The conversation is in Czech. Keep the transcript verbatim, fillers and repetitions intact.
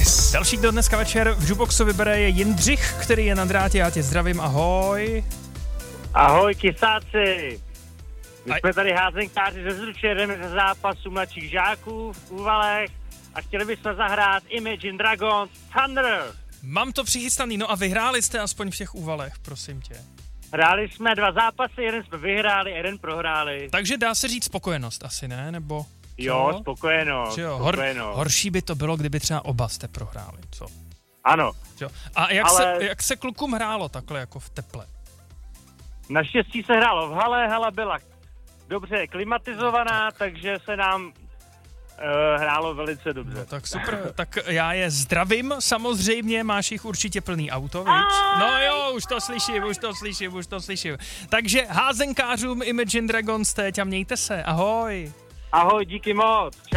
Express. Další, kdo dneska večer v Jukeboxu vybere, je Jindřich, který je na drátě. Já tě zdravím, ahoj. Ahoj, kysáci. My Aj. jsme tady házenkáři ze Zruče, jedeme ze zápasu mladších žáků v Úvalech a chtěli bychom zahrát Imagine Dragons Thunder. Mám to přichystaný, no a vyhráli jste aspoň v těch Úvalech, prosím tě. Hráli jsme dva zápasy, jeden jsme vyhráli, jeden prohráli. Takže dá se říct spokojenost asi, ne? Nebo Jo, co? spokojenost, Že jo, hor, spokojenost. horší by to bylo, kdyby třeba oba jste prohráli, co? Ano, Jo. A jak, Ale- se, jak se klukům hrálo takhle jako v teple? naštěstí se hrálo v hale, hala byla dobře klimatizovaná, takže se nám uh, hrálo velice dobře. No tak super, tak já je zdravím, samozřejmě, máš jich určitě plný auto, víš? No jo, už to slyším, už to slyším, už to slyším. Takže házenkářům Imagine Dragons teď a mějte se, ahoj. Ahoj, díky moc. Čau.